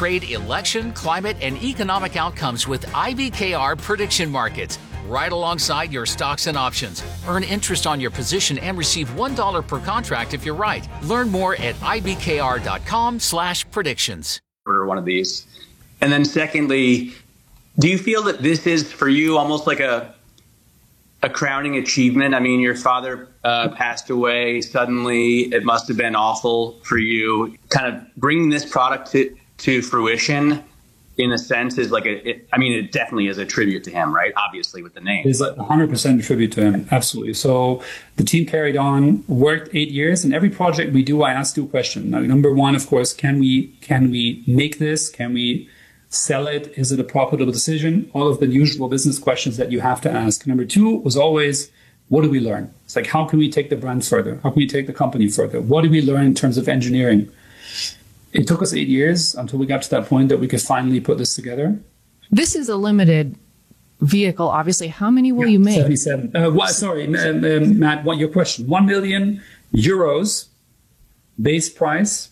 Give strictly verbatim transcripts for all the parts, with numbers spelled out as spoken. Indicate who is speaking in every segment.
Speaker 1: trade, election, climate, and economic outcomes with I B K R prediction markets. Right alongside your stocks and options. Earn interest on your position and receive one dollar per contract if you're right. Learn more at ibkr.com slash predictions.
Speaker 2: Order one of these. And then secondly, do you feel that this is for you almost like a a crowning achievement? I mean, your father uh, passed away suddenly. It must have been awful for you. Kind of bringing this product to, to fruition, in a sense, is like a, it, I mean, it definitely is a tribute to him, right? Obviously, with the name.
Speaker 3: It's like one hundred percent a tribute to him. Absolutely. So the team carried on, worked eight years, and every project we do, I ask two questions. Now, number one, of course, can we can we make this? Can we sell it? Is it a profitable decision? All of the usual business questions that you have to ask. Number two was always, what do we learn? It's like, how can we take the brand further? How can we take the company further? What do we learn in terms of engineering? It took us eight years until we got to that point that we could finally put this together.
Speaker 4: This is a limited vehicle, obviously. How many will yeah, you make?
Speaker 3: seventy-seven. Uh, what, sorry, um, um, Matt, what your question? One million euros base price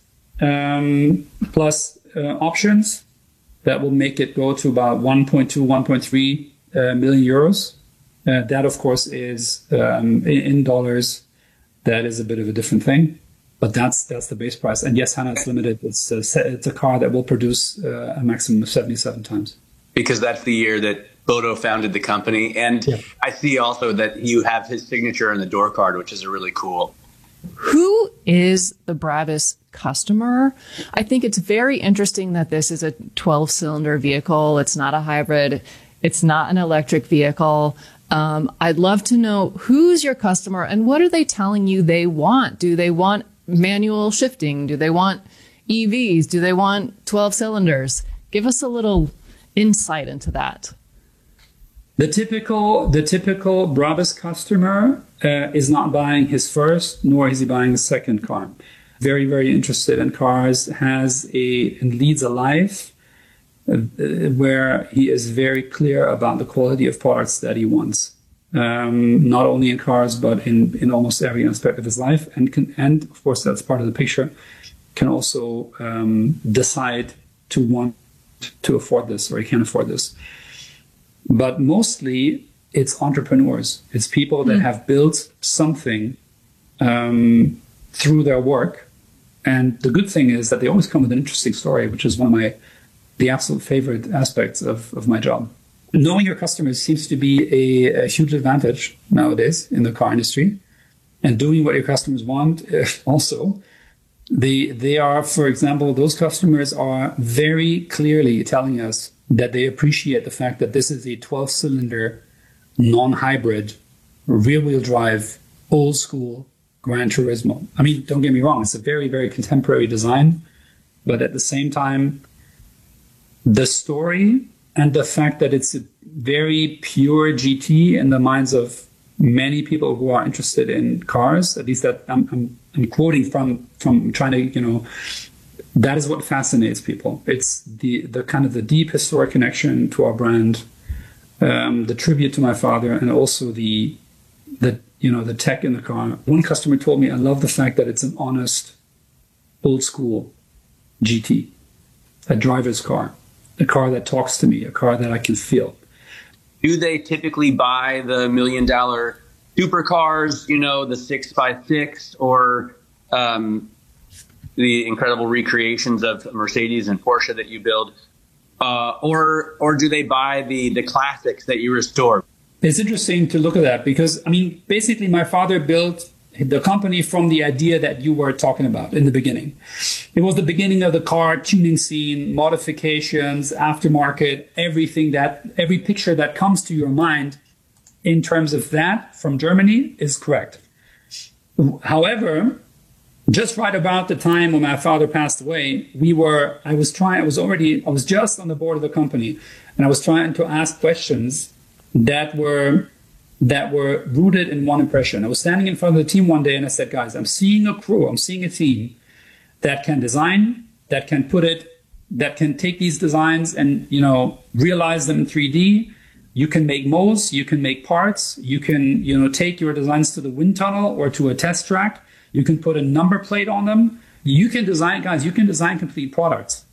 Speaker 3: um, plus uh, options. That will make it go to about one point two, one point three uh, million euros. Uh, that, of course, is um, in, in dollars. That is a bit of a different thing. But that's that's the base price. And yes, Hannah, it's limited. It's a, it's a car that will produce uh, a maximum of seventy-seven times.
Speaker 2: Because that's the year that Bodo founded the company. And yeah. I see also that you have his signature on the door card, which is really cool.
Speaker 4: Who is the Brabus customer? I think it's very interesting that this is a twelve-cylinder vehicle. It's not a hybrid. It's not an electric vehicle. Um, I'd love to know who's your customer and what are they telling you they want? Do they want manual shifting? Do they want E Vs? Do they want twelve cylinders? Give us a little insight into that.
Speaker 3: The typical, the typical Brabus customer uh, is not buying his first, nor is he buying a second car. Very, very interested in cars, has a, and leads a life uh, where he is very clear about the quality of parts that he wants. Um, not only in cars, but in, in almost every aspect of his life. And, can, and of course, that's part of the picture, can also um, decide to want to afford this, or he can afford this. But mostly it's entrepreneurs. It's people that mm. have built something um, through their work. And the good thing is that they always come with an interesting story, which is one of my, the absolute favorite aspects of, of my job. Knowing your customers seems to be a, a huge advantage nowadays in the car industry. And doing what your customers want uh, also. They, they are, for example, those customers are very clearly telling us that they appreciate the fact that this is a twelve-cylinder, non-hybrid, rear-wheel drive, old-school Gran Turismo. I mean, don't get me wrong, it's a very, very contemporary design, but at the same time, the story and the fact that it's a very pure G T in the minds of many people who are interested in cars, at least that I'm, I'm, I'm quoting from, from trying to, you know, that is what fascinates people. It's the, the kind of the deep historic connection to our brand, um, the tribute to my father, and also the, the, you know, the tech in the car. One customer told me, I love the fact that it's an honest, old school G T, a driver's car, a car that talks to me, a car that I can feel.
Speaker 2: Do they typically buy the million dollar supercars, you know, the six by six, or, um, the incredible recreations of Mercedes and Porsche that you build, uh, or or do they buy the the classics that you restore?
Speaker 3: It's interesting to look at that because, I mean, basically my father built the company from the idea that you were talking about in the beginning. It was the beginning of the car tuning scene, modifications, aftermarket, everything that, every picture that comes to your mind in terms of that from Germany is correct. However, just right about the time when my father passed away, we were, I was trying, I was already, I was just on the board of the company, and I was trying to ask questions that were, that were rooted in one impression. I was standing in front of the team one day and I said, guys, I'm seeing a crew, I'm seeing a team that can design, that can put it, that can take these designs and, you know, realize them in three D. You can make molds, you can make parts, you can, you know, take your designs to the wind tunnel or to a test track. You can put a number plate on them. You can design, guys, you can design complete products.